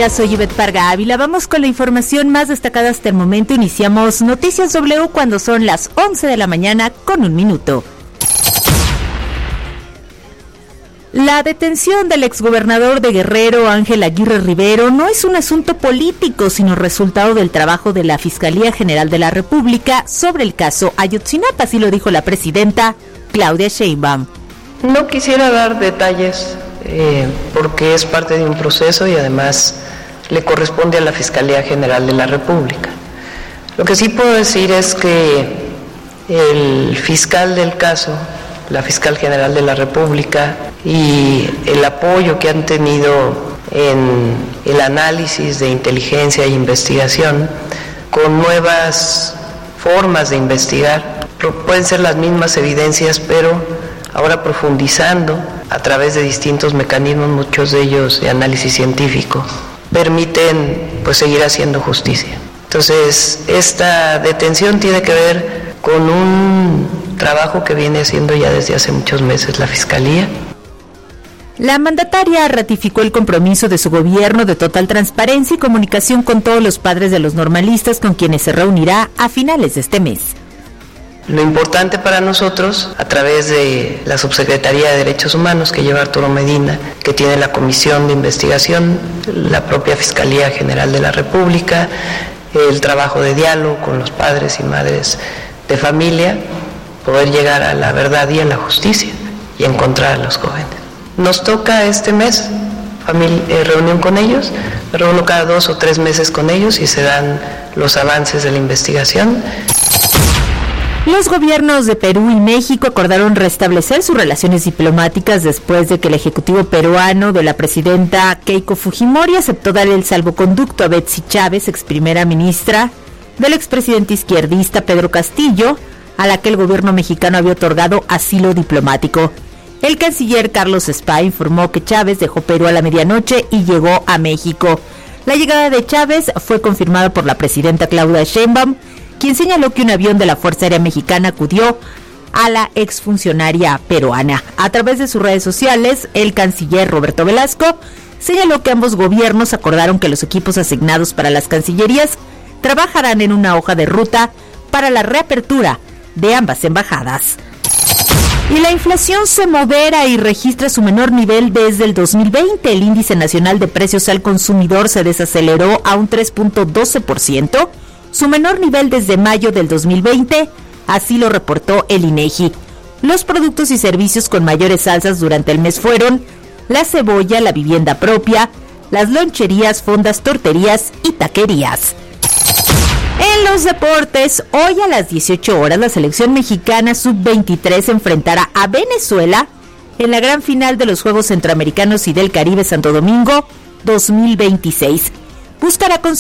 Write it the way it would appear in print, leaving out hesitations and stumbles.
días, soy Ivette Parga Ávila. Vamos con la información más destacada hasta el momento. Iniciamos Noticias W cuando son las 11 de la mañana con 1 minuto. La detención del exgobernador de Guerrero, Ángel Aguirre Rivero, no es un asunto político, sino resultado del trabajo de la Fiscalía General de la República sobre el caso Ayotzinapa, así lo dijo la presidenta Claudia Sheinbaum. No quisiera dar detalles porque es parte de un proceso y además le corresponde a la Fiscalía General de la República. Lo que sí puedo decir es que el fiscal del caso, la Fiscal General de la República, y el apoyo que han tenido en el análisis de inteligencia e investigación con nuevas formas de investigar, pueden ser las mismas evidencias, pero ahora profundizando a través de distintos mecanismos, muchos de ellos de análisis científico, permiten pues seguir haciendo justicia. Entonces, esta detención tiene que ver con un trabajo que viene haciendo ya desde hace muchos meses la Fiscalía. La mandataria ratificó el compromiso de su gobierno de total transparencia y comunicación con todos los padres de los normalistas con quienes se reunirá a finales de este mes. Lo importante para nosotros, a través de la Subsecretaría de Derechos Humanos que lleva Arturo Medina, que tiene la Comisión de Investigación, la propia Fiscalía General de la República, el trabajo de diálogo con los padres y madres de familia, poder llegar a la verdad y a la justicia y encontrar a los jóvenes. Nos toca este mes reunión con ellos, me reúno cada 2 o 3 meses con ellos y se dan los avances de la investigación. Los gobiernos de Perú y México acordaron restablecer sus relaciones diplomáticas después de que el ejecutivo peruano de la presidenta Keiko Fujimori aceptó dar el salvoconducto a Betsy Chávez, ex primera ministra del expresidente izquierdista Pedro Castillo, a la que el gobierno mexicano había otorgado asilo diplomático. El canciller Carlos Spa informó que Chávez dejó Perú a la medianoche y llegó a México. La llegada de Chávez fue confirmada por la presidenta Claudia Sheinbaum, quien señaló que un avión de la Fuerza Aérea Mexicana acudió a la exfuncionaria peruana. A través de sus redes sociales, el canciller Roberto Velasco señaló que ambos gobiernos acordaron que los equipos asignados para las cancillerías trabajarán en una hoja de ruta para la reapertura de ambas embajadas. Y la inflación se modera y registra su menor nivel desde el 2020. El índice nacional de precios al consumidor se desaceleró a un 3.12%, su menor nivel desde mayo del 2020, así lo reportó el INEGI. Los productos y servicios con mayores alzas durante el mes fueron la cebolla, la vivienda propia, las loncherías, fondas, torterías y taquerías. En los deportes, hoy a las 18 horas la selección mexicana sub-23 enfrentará a Venezuela en la gran final de los Juegos Centroamericanos y del Caribe Santo Domingo 2026. Buscará